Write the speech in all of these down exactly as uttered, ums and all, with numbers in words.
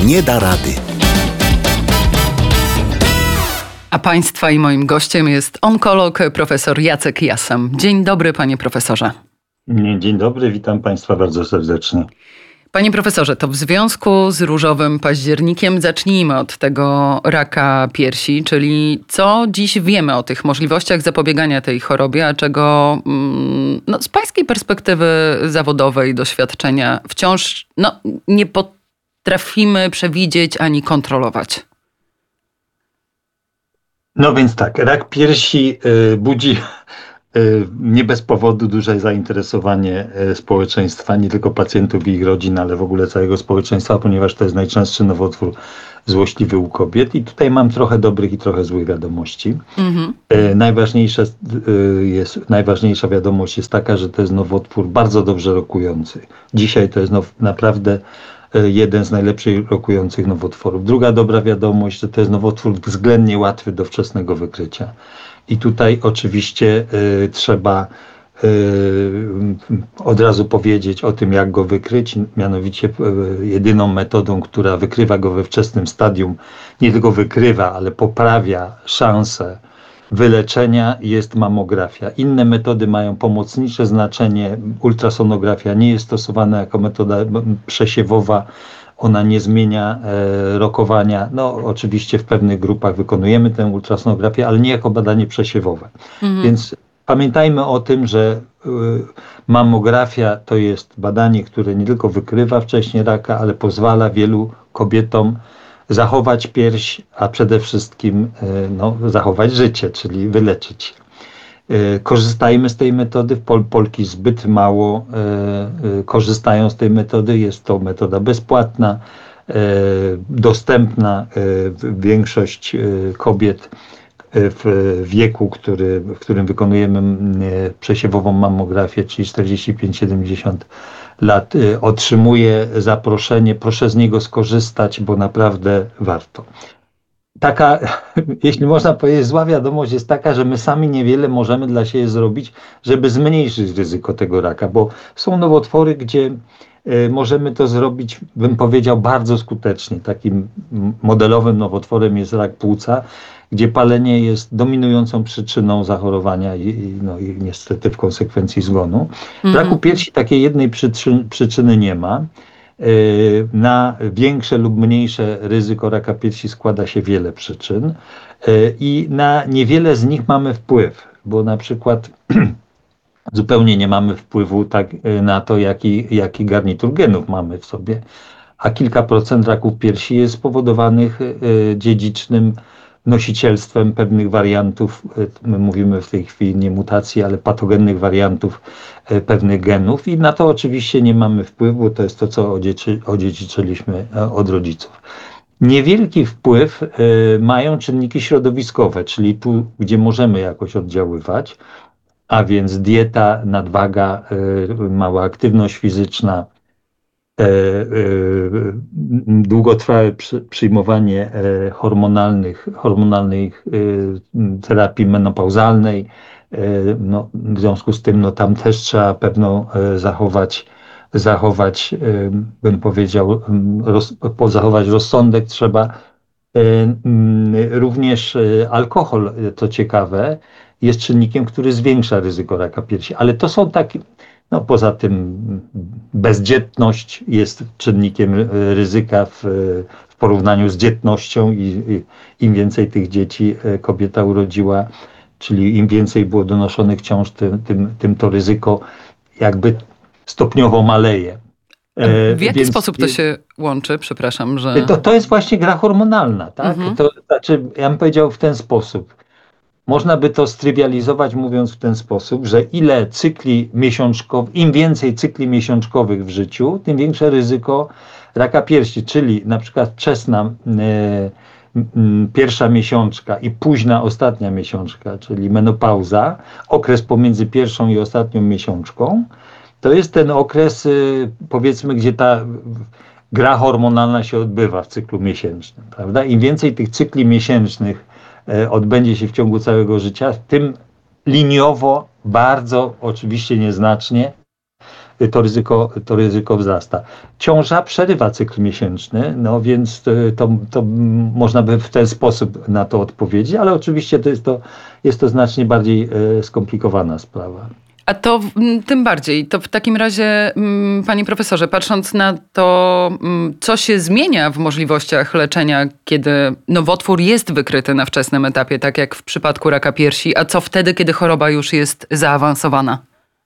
nie da rady. A Państwa i moim gościem jest onkolog profesor Jacek Jasem. Dzień dobry, panie profesorze. Dzień dobry, witam Państwa bardzo serdecznie. Panie profesorze, to w związku z różowym październikiem zacznijmy od tego raka piersi, czyli co dziś wiemy o tych możliwościach zapobiegania tej chorobie, a czego no, z pańskiej perspektywy zawodowej, doświadczenia wciąż no, nie potrafimy przewidzieć ani kontrolować. No więc tak, rak piersi y, budzi y, nie bez powodu duże zainteresowanie y, społeczeństwa, nie tylko pacjentów i ich rodzin, ale w ogóle całego społeczeństwa, ponieważ to jest najczęstszy nowotwór złośliwy u kobiet. I tutaj mam trochę dobrych i trochę złych wiadomości. Mm-hmm. Y, najważniejsza, y, jest, najważniejsza wiadomość jest taka, że to jest nowotwór bardzo dobrze rokujący. Dzisiaj to jest now, naprawdę jeden z najlepszych rokujących nowotworów. Druga dobra wiadomość, że to jest nowotwór względnie łatwy do wczesnego wykrycia. I tutaj oczywiście y, trzeba y, od razu powiedzieć o tym, jak go wykryć. Mianowicie y, jedyną metodą, która wykrywa go we wczesnym stadium, nie tylko wykrywa, ale poprawia szanse wyleczenia, jest mamografia. Inne metody mają pomocnicze znaczenie. Ultrasonografia nie jest stosowana jako metoda przesiewowa. Ona nie zmienia e, rokowania. No oczywiście w pewnych grupach wykonujemy tę ultrasonografię, ale nie jako badanie przesiewowe. Mhm. Więc pamiętajmy o tym, że y, mamografia to jest badanie, które nie tylko wykrywa wcześniej raka, ale pozwala wielu kobietom zachować pierś, a przede wszystkim no, zachować życie, czyli wyleczyć. Korzystajmy z tej metody. Pol, Polki zbyt mało e, korzystają z tej metody. Jest to metoda bezpłatna, e, dostępna. E, większość kobiet w wieku, który, w którym wykonujemy przesiewową mammografię, czyli czterdzieści pięć do siedemdziesięciu lat, otrzymuje zaproszenie. Proszę z niego skorzystać, bo naprawdę warto. Taka, jeśli można powiedzieć, zła wiadomość jest taka, że my sami niewiele możemy dla siebie zrobić, żeby zmniejszyć ryzyko tego raka, bo są nowotwory, gdzie możemy to zrobić, bym powiedział, bardzo skutecznie. Takim modelowym nowotworem jest rak płuca, gdzie palenie jest dominującą przyczyną zachorowania i, no, i niestety w konsekwencji zgonu. W mm-hmm. raku piersi takiej jednej przyczyn, przyczyny nie ma. Na większe lub mniejsze ryzyko raka piersi składa się wiele przyczyn i na niewiele z nich mamy wpływ, bo na przykład zupełnie nie mamy wpływu tak na to, jaki, jaki garnitur genów mamy w sobie, a kilka procent raków piersi jest spowodowanych dziedzicznym nosicielstwem pewnych wariantów, my mówimy w tej chwili nie mutacji, ale patogennych wariantów pewnych genów i na to oczywiście nie mamy wpływu, to jest to, co odzieczy, odziedziczyliśmy od rodziców. Niewielki wpływ y, mają czynniki środowiskowe, czyli tu, gdzie możemy jakoś oddziaływać, a więc dieta, nadwaga, y, mała aktywność fizyczna, E, e, długotrwałe przy, przyjmowanie e, hormonalnych, hormonalnej e, terapii menopauzalnej. E, no, w związku z tym no, tam też trzeba pewno e, zachować, zachować e, bym powiedział, roz, zachować rozsądek. Trzeba e, m, również e, alkohol, to ciekawe, jest czynnikiem, który zwiększa ryzyko raka piersi, ale to są takie. No poza tym bezdzietność jest czynnikiem ryzyka w, w porównaniu z dzietnością i, i im więcej tych dzieci kobieta urodziła, czyli im więcej było donoszonych ciąż, tym, tym, tym to ryzyko jakby stopniowo maleje. W jaki Więc, sposób to się łączy? Przepraszam, że... To, to jest właśnie gra hormonalna, tak? Mhm. To znaczy, ja bym powiedział w ten sposób. Można by to strywializować mówiąc w ten sposób, że ile cykli miesiączkowych, im więcej cykli miesiączkowych w życiu, tym większe ryzyko raka piersi, czyli na przykład wczesna y, y, pierwsza miesiączka i późna ostatnia miesiączka, czyli menopauza, okres pomiędzy pierwszą i ostatnią miesiączką, to jest ten okres, y, powiedzmy, gdzie ta gra hormonalna się odbywa w cyklu miesięcznym, prawda? Im więcej tych cykli miesięcznych odbędzie się w ciągu całego życia, tym liniowo, bardzo oczywiście nieznacznie, to ryzyko, to ryzyko wzrasta. Ciąża przerywa cykl miesięczny, no więc to, to można by w ten sposób na to odpowiedzieć, ale oczywiście to jest to, jest to znacznie bardziej skomplikowana sprawa. A to tym bardziej. To w takim razie, panie profesorze, patrząc na to, co się zmienia w możliwościach leczenia, kiedy nowotwór jest wykryty na wczesnym etapie, tak jak w przypadku raka piersi, a co wtedy, kiedy choroba już jest zaawansowana?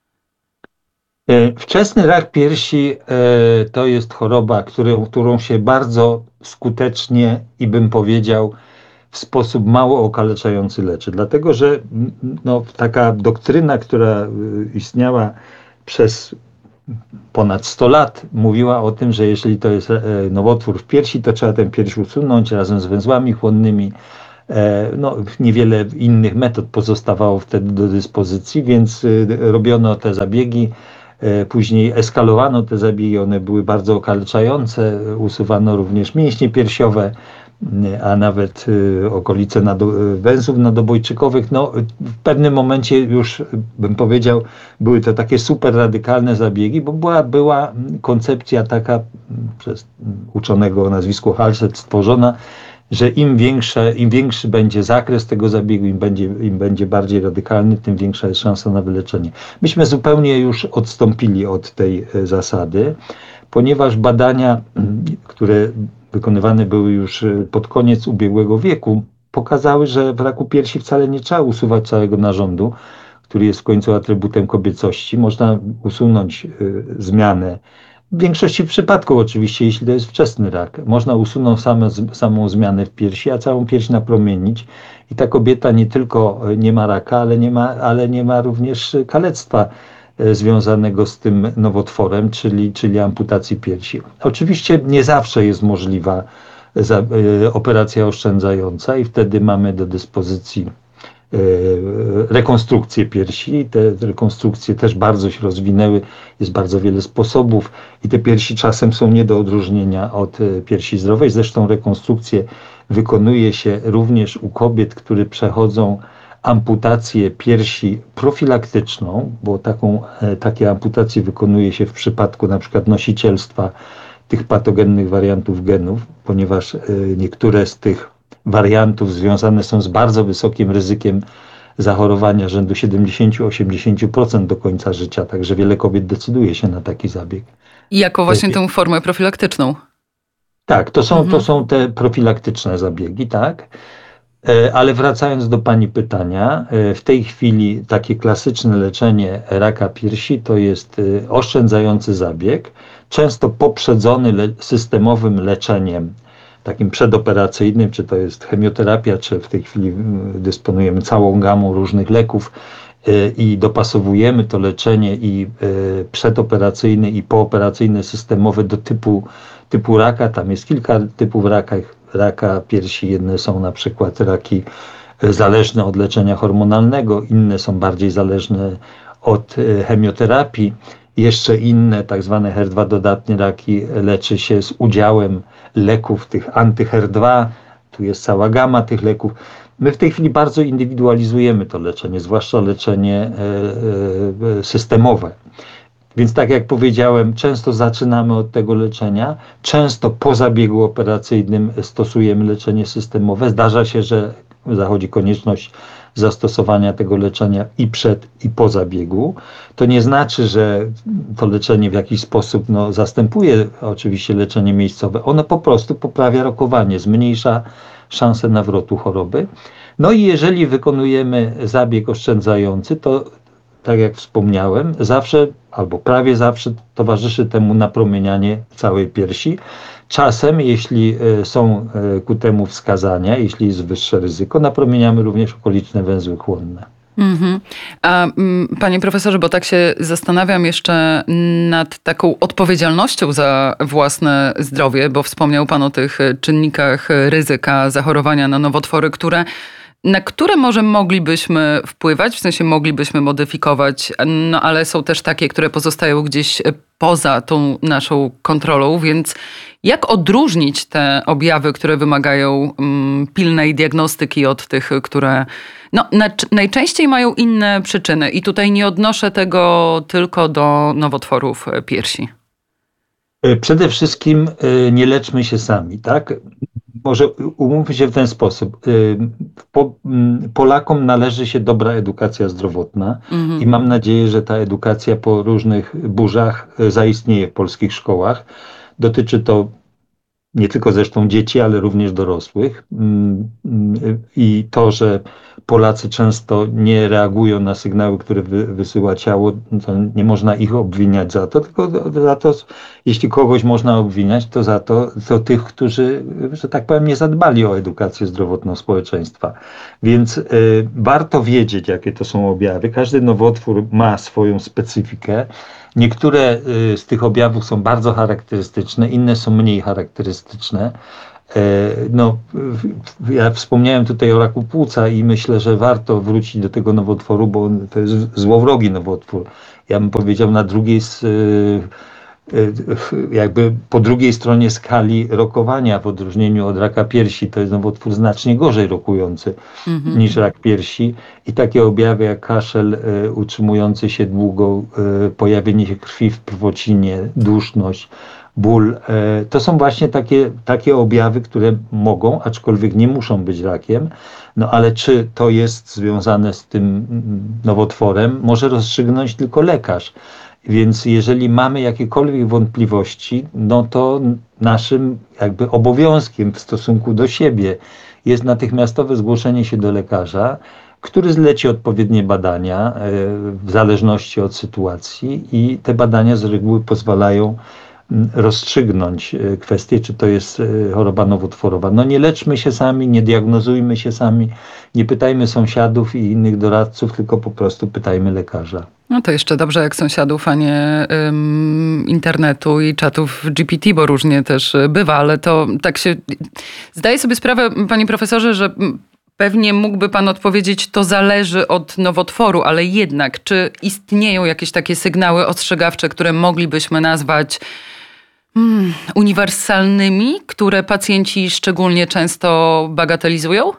Wczesny rak piersi to jest choroba, którą, którą się bardzo skutecznie i bym powiedział w sposób mało okaleczający leczy. Dlatego, że no, taka doktryna, która istniała przez ponad sto lat, mówiła o tym, że jeżeli to jest nowotwór w piersi, to trzeba tę pierś usunąć razem z węzłami chłonnymi. No, niewiele innych metod pozostawało wtedy do dyspozycji, więc robiono te zabiegi. Później eskalowano te zabiegi, one były bardzo okaleczające, usuwano również mięśnie piersiowe, a nawet okolice węzłów nadobojczykowych. No, w pewnym momencie już, bym powiedział, były to takie super radykalne zabiegi, bo była, była koncepcja taka przez uczonego o nazwisku Halsted stworzona, że im, większe, im większy będzie zakres tego zabiegu, im będzie, im będzie bardziej radykalny, tym większa jest szansa na wyleczenie. Myśmy zupełnie już odstąpili od tej zasady, ponieważ badania, które wykonywane były już pod koniec ubiegłego wieku, pokazały, że w raku piersi wcale nie trzeba usuwać całego narządu, który jest w końcu atrybutem kobiecości. Można usunąć zmianę. W większości przypadków oczywiście, jeśli to jest wczesny rak, można usunąć same, samą zmianę w piersi, a całą pierś napromienić i ta kobieta nie tylko nie ma raka, ale nie ma, ale nie ma również kalectwa związanego z tym nowotworem, czyli, czyli amputacji piersi. Oczywiście nie zawsze jest możliwa za, y, operacja oszczędzająca i wtedy mamy do dyspozycji rekonstrukcje piersi. Te rekonstrukcje też bardzo się rozwinęły, jest bardzo wiele sposobów i te piersi czasem są nie do odróżnienia od piersi zdrowej. Zresztą rekonstrukcje wykonuje się również u kobiet, które przechodzą amputację piersi profilaktyczną, bo taką, takie amputacje wykonuje się w przypadku na przykład nosicielstwa tych patogennych wariantów genów, ponieważ niektóre z tych wariantów związane są z bardzo wysokim ryzykiem zachorowania rzędu siedemdziesiąt do osiemdziesięciu procent do końca życia, także wiele kobiet decyduje się na taki zabieg. I jako właśnie tę formę profilaktyczną. Tak, to są, mhm. to są te profilaktyczne zabiegi, tak. Ale wracając do pani pytania, w tej chwili takie klasyczne leczenie raka piersi to jest oszczędzający zabieg, często poprzedzony le- systemowym leczeniem takim przedoperacyjnym, czy to jest chemioterapia, czy w tej chwili dysponujemy całą gamą różnych leków i dopasowujemy to leczenie i przedoperacyjne i pooperacyjne systemowe do typu, typu raka. Tam jest kilka typów raka, raka piersi. Jedne są na przykład raki zależne od leczenia hormonalnego, inne są bardziej zależne od chemioterapii. Jeszcze inne, tak zwane H E R dwa dodatnie raki, leczy się z udziałem leków tych anty-H E R dwa. Tu jest cała gama tych leków. My w tej chwili bardzo indywidualizujemy to leczenie, zwłaszcza leczenie e, e, systemowe. Więc tak jak powiedziałem, często zaczynamy od tego leczenia, często po zabiegu operacyjnym stosujemy leczenie systemowe. Zdarza się, że zachodzi konieczność zastosowania tego leczenia i przed, i po zabiegu. To nie znaczy, że to leczenie w jakiś sposób no, zastępuje oczywiście leczenie miejscowe. Ono po prostu poprawia rokowanie, zmniejsza szansę nawrotu choroby. No i jeżeli wykonujemy zabieg oszczędzający, to tak jak wspomniałem, zawsze albo prawie zawsze towarzyszy temu napromienianie całej piersi. Czasem, jeśli są ku temu wskazania, jeśli jest wyższe ryzyko, napromieniamy również okoliczne węzły chłonne. Mm-hmm. A panie profesorze, bo tak się zastanawiam jeszcze nad taką odpowiedzialnością za własne zdrowie, bo wspomniał pan o tych czynnikach ryzyka zachorowania na nowotwory, które na które może moglibyśmy wpływać, w sensie moglibyśmy modyfikować, no ale są też takie, które pozostają gdzieś poza tą naszą kontrolą, więc jak odróżnić te objawy, które wymagają um, pilnej diagnostyki od tych, które no, na, najczęściej mają inne przyczyny i tutaj nie odnoszę tego tylko do nowotworów piersi. Przede wszystkim nie leczmy się sami, tak? Może umówmy się w ten sposób. Po, Polakom należy się dobra edukacja zdrowotna mhm. i mam nadzieję, że ta edukacja po różnych burzach zaistnieje w polskich szkołach. Dotyczy to nie tylko zresztą dzieci, ale również dorosłych. I to, że Polacy często nie reagują na sygnały, które wy, wysyła ciało, to nie można ich obwiniać za to, tylko za to, jeśli kogoś można obwiniać, to za to, to tych, którzy, że tak powiem, nie zadbali o edukację zdrowotną społeczeństwa. Więc y, warto wiedzieć, jakie to są objawy. Każdy nowotwór ma swoją specyfikę. Niektóre y, z tych objawów są bardzo charakterystyczne, inne są mniej charakterystyczne. No, ja wspomniałem tutaj o raku płuca i myślę, że warto wrócić do tego nowotworu, bo to jest złowrogi nowotwór. Ja bym powiedział na drugiej, jakby po drugiej stronie skali rokowania, w odróżnieniu od raka piersi, to jest nowotwór znacznie gorzej rokujący mm-hmm. niż rak piersi. I takie objawy jak kaszel utrzymujący się długo, pojawienie się krwi w prwocinie, duszność, ból. To są właśnie takie, takie objawy, które mogą, aczkolwiek nie muszą być rakiem. No ale czy to jest związane z tym nowotworem, może rozstrzygnąć tylko lekarz. Więc jeżeli mamy jakiekolwiek wątpliwości, no to naszym jakby obowiązkiem w stosunku do siebie jest natychmiastowe zgłoszenie się do lekarza, który zleci odpowiednie badania w zależności od sytuacji i te badania z reguły pozwalają rozstrzygnąć kwestię, czy to jest choroba nowotworowa. No nie leczmy się sami, nie diagnozujmy się sami, nie pytajmy sąsiadów i innych doradców, tylko po prostu pytajmy lekarza. No to jeszcze dobrze jak sąsiadów, a nie um, internetu i czatów G P T, bo różnie też bywa, ale to tak się... Zdaję sobie sprawę, panie profesorze, że pewnie mógłby pan odpowiedzieć, to zależy od nowotworu, ale jednak, czy istnieją jakieś takie sygnały ostrzegawcze, które moglibyśmy nazwać hmm, uniwersalnymi, które pacjenci szczególnie często bagatelizują?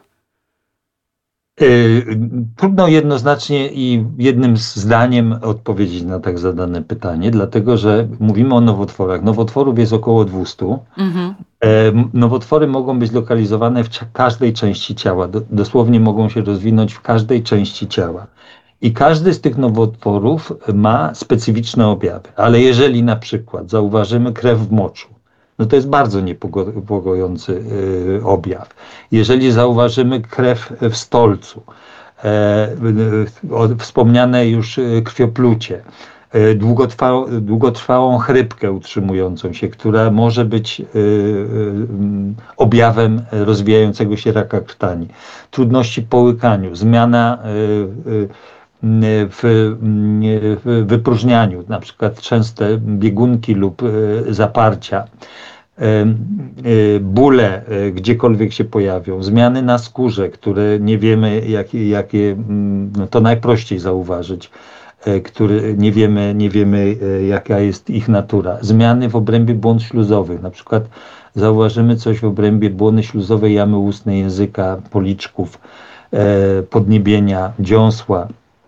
Trudno jednoznacznie i jednym zdaniem odpowiedzieć na tak zadane pytanie, dlatego że mówimy o nowotworach. Nowotworów jest około dwieście. Mhm. Nowotwory mogą być lokalizowane w każdej części ciała. Dosłownie mogą się rozwinąć w każdej części ciała. I każdy z tych nowotworów ma specyficzne objawy. Ale jeżeli na przykład zauważymy krew w moczu, no to jest bardzo niepokojący y, objaw. Jeżeli zauważymy krew w stolcu, e, o, wspomniane już krwioplucie, e, długotrwa, długotrwałą chrypkę utrzymującą się, która może być y, y, objawem rozwijającego się raka krtani, trudności po łykaniu, zmiana y, y, W, w wypróżnianiu, na przykład częste biegunki lub zaparcia, bóle gdziekolwiek się pojawią, zmiany na skórze, które nie wiemy jakie, jakie no to najprościej zauważyć, które nie wiemy, nie wiemy jaka jest ich natura. Zmiany w obrębie błon śluzowych, na przykład zauważymy coś w obrębie błony śluzowej jamy ustnej, języka, policzków, podniebienia, dziąsła.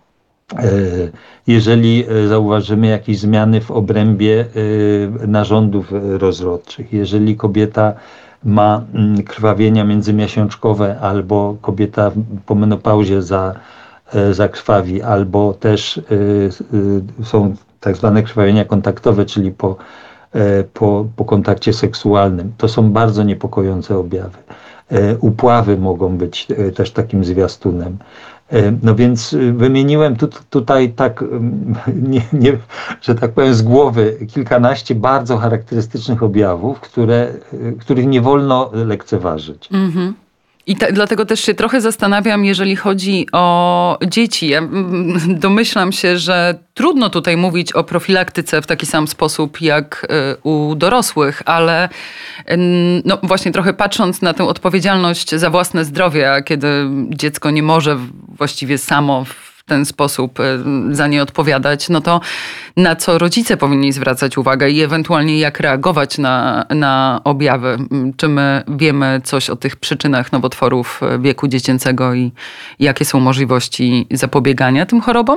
Jeżeli zauważymy jakieś zmiany w obrębie narządów rozrodczych, jeżeli kobieta ma krwawienia międzymiesiączkowe albo kobieta po menopauzie za, zakrwawi, albo też są tak zwane krwawienia kontaktowe, czyli po, po, po kontakcie seksualnym, to są bardzo niepokojące objawy. Upławy mogą być też takim zwiastunem. No więc wymieniłem tu, tutaj tak, nie, nie, że tak powiem z głowy, kilkanaście bardzo charakterystycznych objawów, które, których nie wolno lekceważyć. Mm-hmm. I ta, dlatego też się trochę zastanawiam, jeżeli chodzi o dzieci. Ja mm, domyślam się, że trudno tutaj mówić o profilaktyce w taki sam sposób jak y, u dorosłych, ale y, no właśnie trochę patrząc na tę odpowiedzialność za własne zdrowie, a kiedy dziecko nie może właściwie samo w ten sposób za nie odpowiadać, no to na co rodzice powinni zwracać uwagę i ewentualnie jak reagować na, na objawy? Czy my wiemy coś o tych przyczynach nowotworów wieku dziecięcego i jakie są możliwości zapobiegania tym chorobom?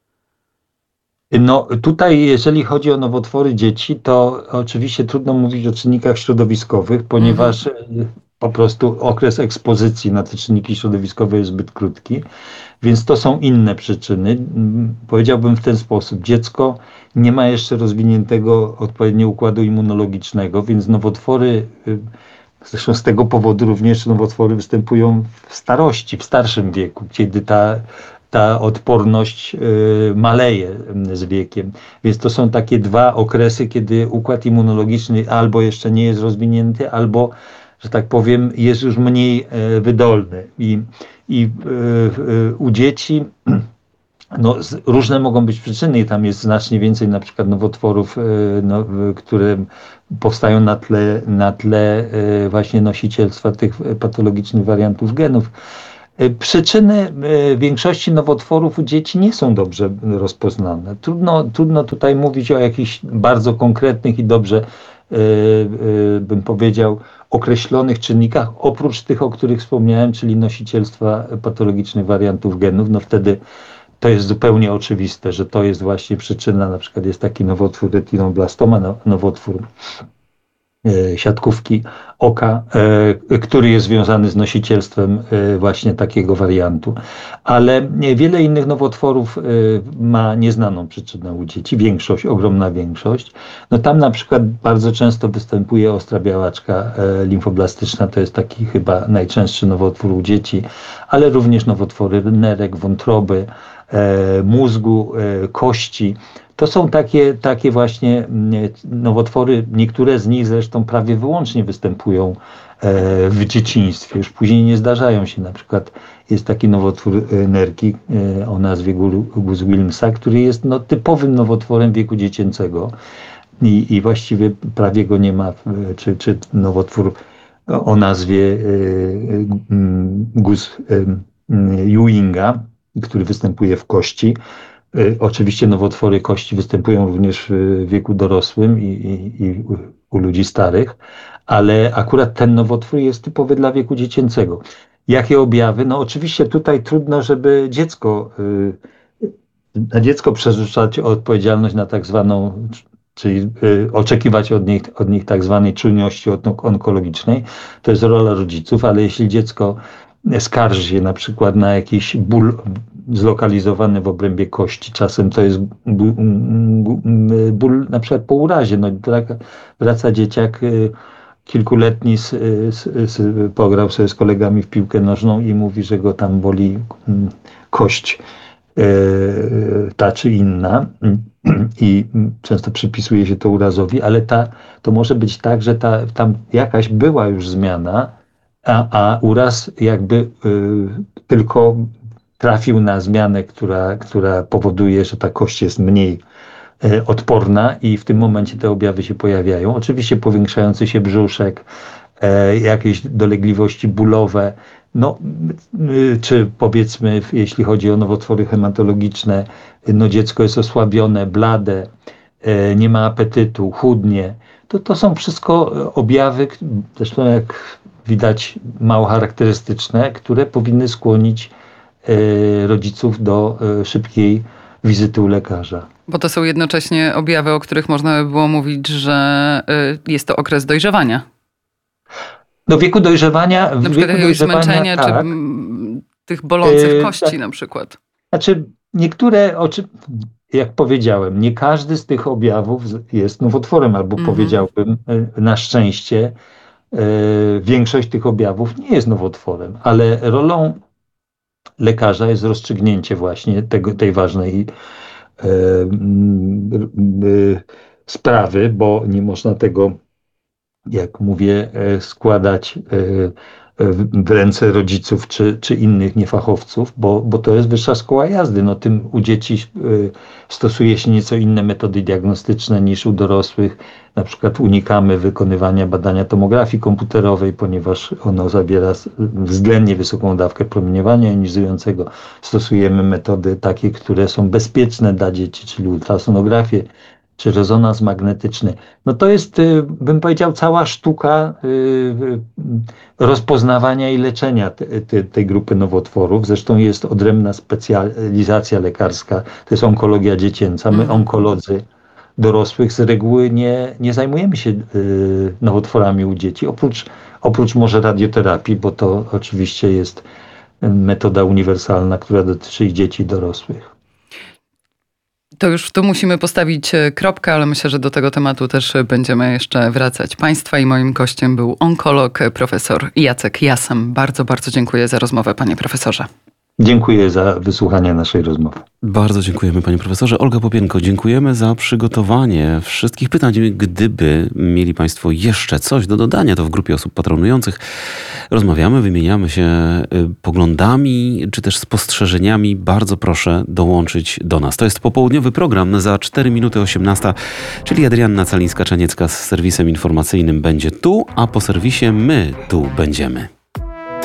No tutaj, jeżeli chodzi o nowotwory dzieci, to oczywiście trudno mówić o czynnikach środowiskowych, ponieważ mhm. po prostu okres ekspozycji na te czynniki środowiskowe jest zbyt krótki, więc to są inne przyczyny. Powiedziałbym w ten sposób, dziecko nie ma jeszcze rozwiniętego odpowiednio układu immunologicznego, więc nowotwory, zresztą z tego powodu również nowotwory występują w starości, w starszym wieku, kiedy ta ta odporność y, maleje z wiekiem. Więc to są takie dwa okresy, kiedy układ immunologiczny albo jeszcze nie jest rozwinięty, albo, że tak powiem, jest już mniej y, wydolny. I, i y, y, u dzieci no, z, różne mogą być przyczyny i tam jest znacznie więcej na przykład nowotworów, y, no, y, które powstają na tle, na tle y, właśnie nosicielstwa tych patologicznych wariantów genów. Przyczyny większości nowotworów u dzieci nie są dobrze rozpoznane. Trudno, trudno tutaj mówić o jakichś bardzo konkretnych i dobrze, bym powiedział, określonych czynnikach, oprócz tych, o których wspomniałem, czyli nosicielstwa patologicznych wariantów genów. No wtedy to jest zupełnie oczywiste, że to jest właśnie przyczyna, na przykład jest taki nowotwór retinoblastoma, nowotwór siatkówki oka, który jest związany z nosicielstwem właśnie takiego wariantu. Ale wiele innych nowotworów ma nieznaną przyczynę u dzieci, większość, ogromna większość. No tam na przykład bardzo często występuje ostra białaczka limfoblastyczna, to jest taki chyba najczęstszy nowotwór u dzieci, ale również nowotwory nerek, wątroby, mózgu, kości. To są takie, takie właśnie nowotwory, niektóre z nich zresztą prawie wyłącznie występują w dzieciństwie, już później nie zdarzają się. Na przykład jest taki nowotwór nerki o nazwie Guz-Wilmsa, który jest no, typowym nowotworem wieku dziecięcego i, i właściwie prawie go nie ma, czy, czy nowotwór o nazwie Guz-Ewinga, który występuje w kości. Oczywiście nowotwory kości występują również w wieku dorosłym i, i, i u ludzi starych, ale akurat ten nowotwór jest typowy dla wieku dziecięcego. Jakie objawy? No oczywiście tutaj trudno, żeby dziecko, na dziecko przerzucać odpowiedzialność na tak zwaną, czyli oczekiwać od nich, od nich tak zwanej czujności onkologicznej. To jest rola rodziców, ale jeśli dziecko skarży się na przykład na jakiś ból zlokalizowany w obrębie kości, czasem to jest ból, ból na przykład po urazie. No, wraca dzieciak kilkuletni, z, z, z, pograł sobie z kolegami w piłkę nożną i mówi, że go tam boli kość ta czy inna i często przypisuje się to urazowi, ale ta, to może być tak, że ta, tam jakaś była już zmiana, a, a uraz jakby y, tylko trafił na zmianę, która, która powoduje, że ta kość jest mniej y, odporna i w tym momencie te objawy się pojawiają. Oczywiście powiększający się brzuszek, y, jakieś dolegliwości bólowe, no, y, czy powiedzmy, jeśli chodzi o nowotwory hematologiczne, no dziecko jest osłabione, blade, y, nie ma apetytu, chudnie. To, to są wszystko objawy, zresztą jak widać mało charakterystyczne, które powinny skłonić y, rodziców do y, szybkiej wizyty u lekarza. Bo to są jednocześnie objawy, o których można by było mówić, że y, jest to okres dojrzewania. Do wieku dojrzewania... Na przykład wieku jakiegoś dojrzewania, zmęczenia, tak. czy m, tych bolących y, kości tak. na przykład. Znaczy niektóre, oczy, jak powiedziałem, nie każdy z tych objawów jest nowotworem, albo mm-hmm. powiedziałbym na szczęście większość tych objawów nie jest nowotworem, ale rolą lekarza jest rozstrzygnięcie właśnie tego, tej ważnej e, e, sprawy, bo nie można tego, jak mówię, składać w ręce rodziców czy, czy innych niefachowców, bo, bo to jest wyższa szkoła jazdy. No, tym u dzieci stosuje się nieco inne metody diagnostyczne niż u dorosłych. Na przykład unikamy wykonywania badania tomografii komputerowej, ponieważ ono zawiera względnie wysoką dawkę promieniowania jonizującego. Stosujemy metody takie, które są bezpieczne dla dzieci, czyli ultrasonografię czy rezonans magnetyczny. No to jest, bym powiedział, cała sztuka rozpoznawania i leczenia te, te, tej grupy nowotworów. Zresztą jest odrębna specjalizacja lekarska, to jest onkologia dziecięca. My, onkolodzy dorosłych, z reguły nie, nie zajmujemy się nowotworami u dzieci, oprócz, oprócz może radioterapii, bo to oczywiście jest metoda uniwersalna, która dotyczy i dzieci, i dorosłych. To już tu musimy postawić kropkę, ale myślę, że do tego tematu też będziemy jeszcze wracać. Państwa i moim gościem był onkolog profesor Jacek Jasem. Bardzo, bardzo dziękuję za rozmowę, panie profesorze. Dziękuję za wysłuchanie naszej rozmowy. Bardzo dziękujemy, panie profesorze. Olga Popienko, dziękujemy za przygotowanie wszystkich pytań. Gdyby mieli państwo jeszcze coś do dodania, to w grupie osób patronujących rozmawiamy, wymieniamy się poglądami, czy też spostrzeżeniami. Bardzo proszę dołączyć do nas. To jest popołudniowy program. Za cztery minuty osiemnasta, czyli Adrianna Calińska-Czaniecka z serwisem informacyjnym będzie tu, a po serwisie my tu będziemy.